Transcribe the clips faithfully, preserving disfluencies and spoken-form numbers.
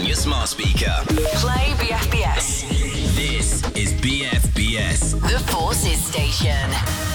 your smart speaker. Play B F B S. This is B F B S. The Forces Station.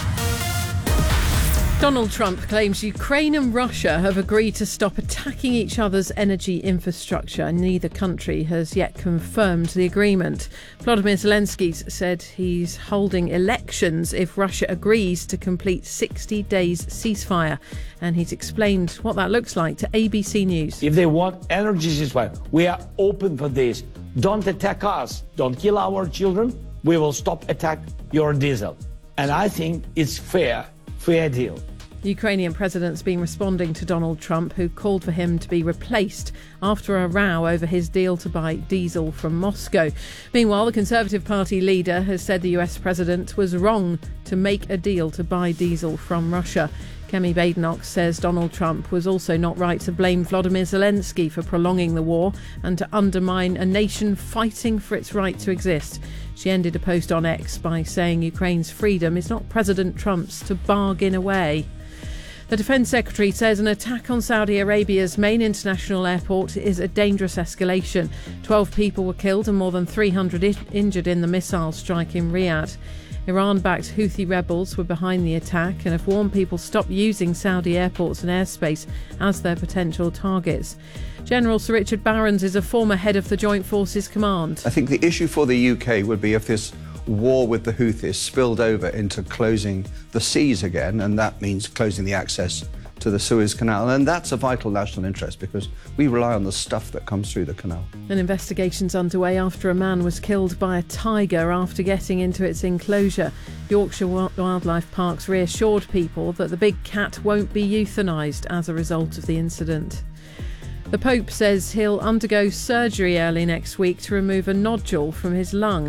Donald Trump claims Ukraine and Russia have agreed to stop attacking each other's energy infrastructure. Neither country has yet confirmed the agreement. Volodymyr Zelensky said he's holding elections if Russia agrees to complete sixty days ceasefire. And he's explained what that looks like to A B C News. If they want energy ceasefire, we are open for this. Don't attack us. Don't kill our children. We will stop attack your diesel. And I think it's fair. Fair deal. The Ukrainian president's been responding to Donald Trump, who called for him to be replaced after a row over his deal to buy diesel from Moscow. Meanwhile, the Conservative Party leader has said the U S president was wrong to make a deal to buy diesel from Russia. Kemi Badenoch says Donald Trump was also not right to blame Volodymyr Zelensky for prolonging the war and to undermine a nation fighting for its right to exist. She ended a post on X by saying Ukraine's freedom is not President Trump's to bargain away. The Defence Secretary says an attack on Saudi Arabia's main international airport is a dangerous escalation. Twelve people were killed and more than three hundred I- injured in the missile strike in Riyadh. Iran-backed Houthi rebels were behind the attack and have warned people stop using Saudi airports and airspace as their potential targets. General Sir Richard Barrons is a former head of the Joint Forces Command. I think the issue for the U K would be if this war with the Houthis spilled over into closing the seas again, and that means closing the access to the Suez Canal, and that's a vital national interest because we rely on the stuff that comes through the canal. An investigation's underway after a man was killed by a tiger after getting into its enclosure. Yorkshire Wildlife Parks reassured people that the big cat won't be euthanised as a result of the incident. The Pope says he'll undergo surgery early next week to remove a nodule from his lung.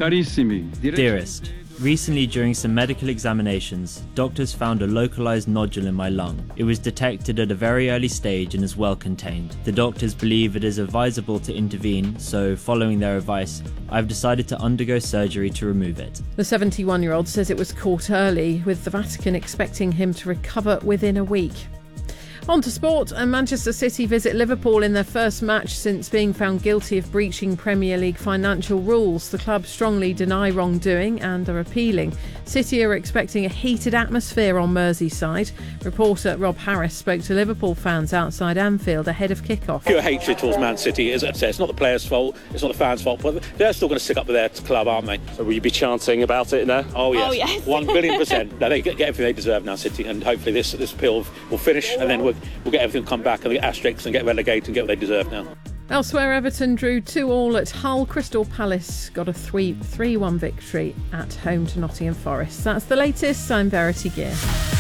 Dearest, recently during some medical examinations, doctors found a localised nodule in my lung. It was detected at a very early stage and is well contained. The doctors believe it is advisable to intervene, so following their advice, I've decided to undergo surgery to remove it. The seventy-one-year-old says it was caught early, with the Vatican expecting him to recover within a week. On to sport, and Manchester City visit Liverpool in their first match since being found guilty of breaching Premier League financial rules. The club strongly deny wrongdoing and are appealing. City are expecting a heated atmosphere on Merseyside. Reporter Rob Harris spoke to Liverpool fans outside Anfield ahead of kick-off. Pure hatred towards Man City. As I say, it's not the players' fault, it's not the fans' fault, but they're still going to stick up with their club, aren't they? So will you be chanting about it now? Oh yes, oh, yes. one billion percent. No, they get, get everything they deserve now, City, and hopefully this this appeal will finish, and then we'll, we'll get everything come back and get asterisks and get relegated and get what they deserve now. Elsewhere, Everton drew two all at Hull. Crystal Palace got a three one victory at home to Nottingham Forest. That's the latest. I'm Verity Gear.